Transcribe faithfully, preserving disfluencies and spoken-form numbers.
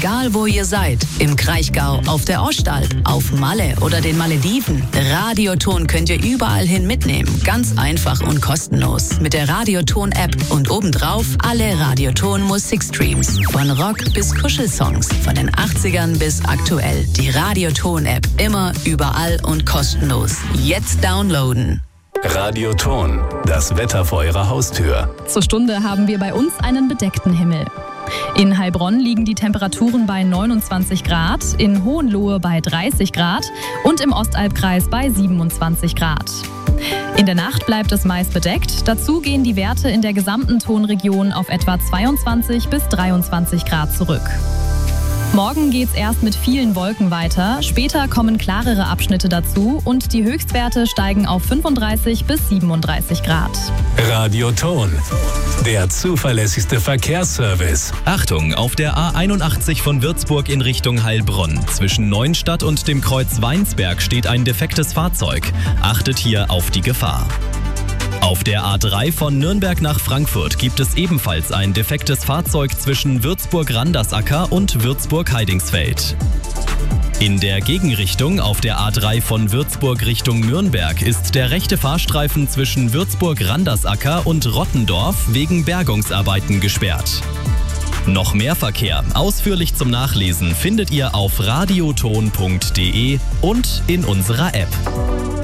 Egal wo ihr seid, im Kraichgau, auf der Ostalb, auf Malle oder den Malediven, Radioton könnt ihr überall hin mitnehmen. Ganz einfach und kostenlos. Mit der Radioton-App und obendrauf alle Radioton-Musikstreams. Von Rock bis Kuschelsongs, von den achtzigern bis aktuell. Die Radioton-App immer, überall und kostenlos. Jetzt downloaden. Radioton, das Wetter vor Ihrer Haustür. Zur Stunde haben wir bei uns einen bedeckten Himmel. In Heilbronn liegen die Temperaturen bei neunundzwanzig Grad, in Hohenlohe bei dreißig Grad und im Ostalbkreis bei siebenundzwanzig Grad. In der Nacht bleibt es meist bedeckt, dazu gehen die Werte in der gesamten Tonregion auf etwa zweiundzwanzig bis dreiundzwanzig Grad zurück. Morgen geht's erst mit vielen Wolken weiter, später kommen klarere Abschnitte dazu und die Höchstwerte steigen auf fünfunddreißig bis siebenunddreißig Grad. Radioton, der zuverlässigste Verkehrsservice. Achtung, auf der A einundachtzig von Würzburg in Richtung Heilbronn. Zwischen Neuenstadt und dem Kreuz Weinsberg steht ein defektes Fahrzeug. Achtet hier auf die Gefahr. Auf der A drei von Nürnberg nach Frankfurt gibt es ebenfalls ein defektes Fahrzeug zwischen Würzburg-Randersacker und Würzburg-Heidingsfeld. In der Gegenrichtung auf der A drei von Würzburg Richtung Nürnberg ist der rechte Fahrstreifen zwischen Würzburg-Randersacker und Rottendorf wegen Bergungsarbeiten gesperrt. Noch mehr Verkehr, ausführlich zum Nachlesen, findet ihr auf radioton punkt de und in unserer App.